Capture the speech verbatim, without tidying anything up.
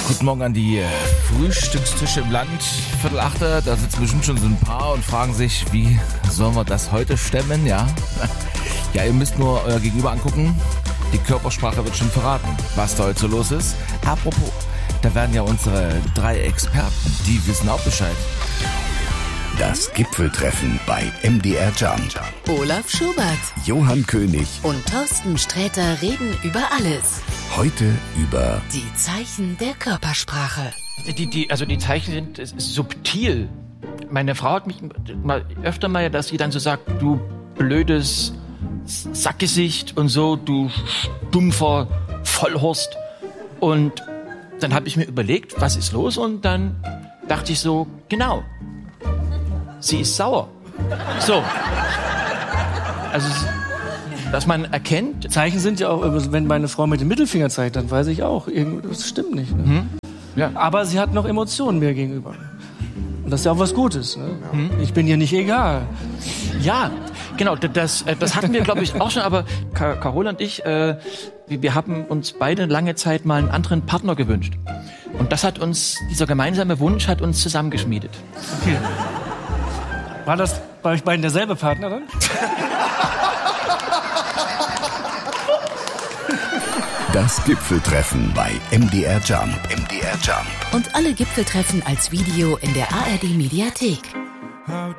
Guten Morgen an die Frühstückstische im Land. Viertel achte, da sitzen bestimmt schon so ein paar und fragen sich, wie sollen wir das heute stemmen, ja? Ja, ihr müsst nur euer Gegenüber angucken. Die Körpersprache wird schon verraten, was da heute so los ist. Apropos, da werden ja unsere drei Experten, die wissen auch Bescheid. Das Gipfeltreffen bei M D R Jump. Olaf Schubert, Johann König und Thorsten Sträter reden über alles. Heute über die Zeichen der Körpersprache. Die, die, also die Zeichen sind es ist subtil. Meine Frau hat mich mal öfter mal, dass sie dann so sagt, du blödes Sackgesicht und so, du stumpfer Vollhorst. Und dann habe ich mir überlegt, was ist los? Und dann dachte ich so, genau, sie ist sauer. So. Also, dass man erkennt. Zeichen sind ja auch, wenn meine Frau mit dem Mittelfinger zeigt, dann weiß ich auch, das stimmt nicht. Ne? Mhm. Ja. Aber sie hat noch Emotionen mir gegenüber. Und das ist ja auch was Gutes. Ne? Mhm. Ich bin ihr nicht egal. Ja, genau, das, das hatten wir, glaube ich, auch schon, aber Carola und ich, äh, wir haben uns beide lange Zeit mal einen anderen Partner gewünscht. Und das hat uns, dieser gemeinsame Wunsch hat uns zusammengeschmiedet. Okay. War das bei euch beiden derselbe Partner dann? das Gipfeltreffen bei M D R Jump. M D R Jump. Und alle Gipfeltreffen als Video in der A R D Mediathek. How